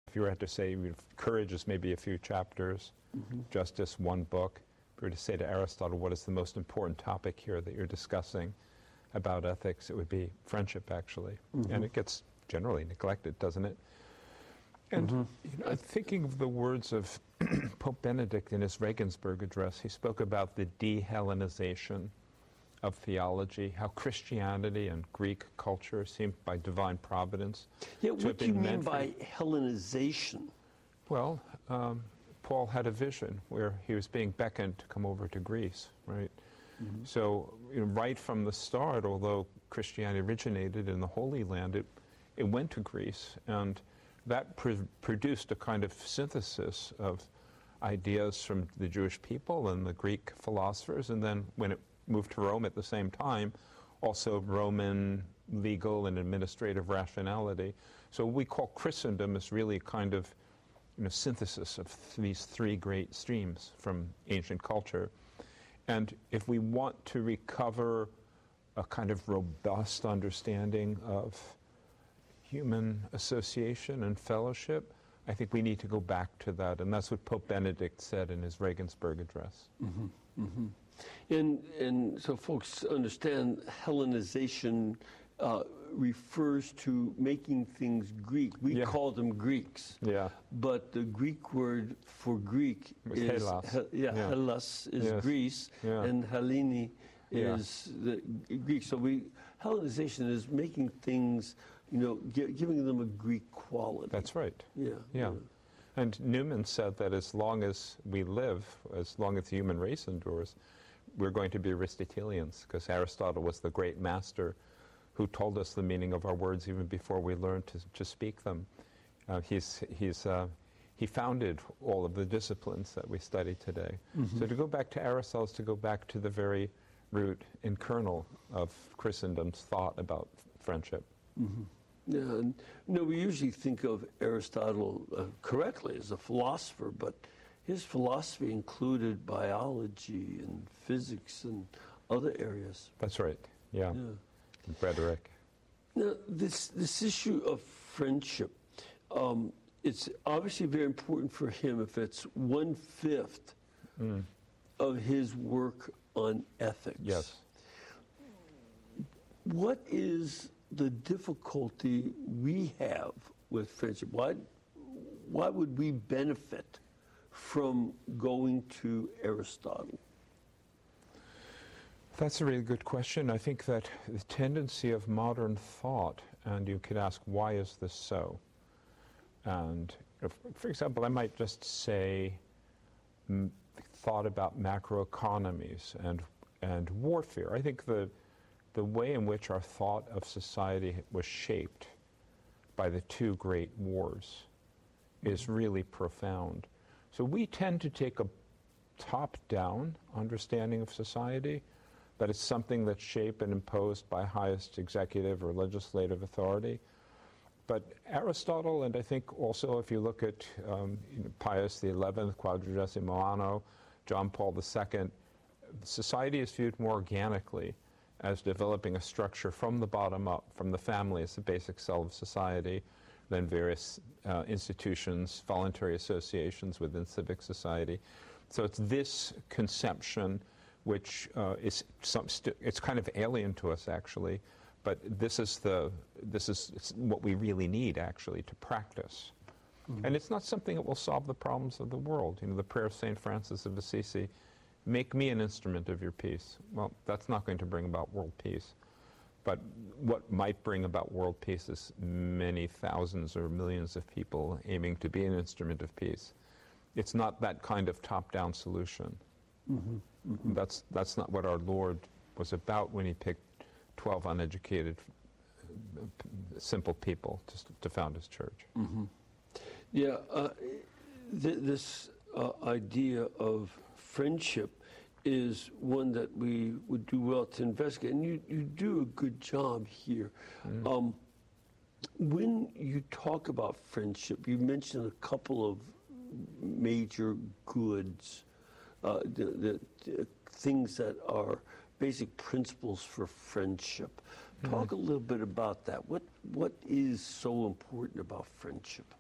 If you were to say courage is maybe a few chapters, justice one book, if you were to say to Aristotle, what is the most important topic here that you're discussing about ethics, it would be friendship, actually. And it gets generally neglected, doesn't it? And you know, thinking of the words of Pope Benedict in his Regensburg address, he spoke about the de-Hellenization of theology, how Christianity and Greek culture seemed by divine providence. Yeah, what do you mean by Hellenization? Well, Paul had a vision where he was being beckoned to come over to Greece, right? So, you know, right from the start, although Christianity originated in the Holy Land, it went to Greece, and that produced a kind of synthesis of ideas from the Jewish people and the Greek philosophers, and then when it moved to Rome at the same time, also Roman legal and administrative rationality. So what we call Christendom is really a kind of, you know, synthesis of these three great streams from ancient culture. And if we want to recover a kind of robust understanding of human association and fellowship, I think we need to go back to that. And that's what Pope Benedict said in his Regensburg address. And so folks understand Hellenization refers to making things Greek. We call them Greeks. But the Greek word for Greek is Hellas. Hellas is Greece, and Hellene is the Greek. So Hellenization is making things, you know, giving them a Greek quality. That's right. And Newman said that as long as we live, as long as the human race endures, we're going to be Aristotelians, because Aristotle was the great master who told us the meaning of our words even before we learned to speak them. He founded all of the disciplines that we study today. So to go back to Aristotle is to go back to the very root and kernel of Christendom's thought about friendship. Yeah, and you know, we usually think of Aristotle correctly as a philosopher, but his philosophy included biology and physics and other areas. That's right, yeah. And rhetoric. Now, this issue of friendship, it's obviously very important for him if it's 1/5 of his work on ethics. Yes. What is the difficulty we have with friendship? Why would we benefit from going to Aristotle? That's a really good question. I think that the tendency of modern thought, and you could ask, why is this so? And for example, I might just say thought about macroeconomies and warfare. I think the way in which our thought of society was shaped by the two great wars is really profound. So we tend to take a top-down understanding of society, that it's something that's shaped and imposed by highest executive or legislative authority. But Aristotle, and I think also if you look at Pius XI, Quadragesimo Anno, John Paul II, society is viewed more organically as developing a structure from the bottom up, from the family as the basic cell of society, then various institutions, voluntary associations within civic society. So it's this conception which it's kind of alien to us actually, but this is what we really need actually to practice. And it's not something that will solve the problems of the world. You know, the prayer of St. Francis of Assisi, make me an instrument of your peace. Well, that's not going to bring about world peace. But what might bring about world peace is many thousands or millions of people aiming to be an instrument of peace. It's not that kind of top-down solution. That's not what our Lord was about when he picked 12 uneducated, simple people to found his church. Yeah, this idea of friendship is one that we would do well to investigate, and you do a good job here. When you talk about friendship, you mentioned a couple of major goods, the things that are basic principles for friendship. Talk a little bit about that. What is so important about friendship?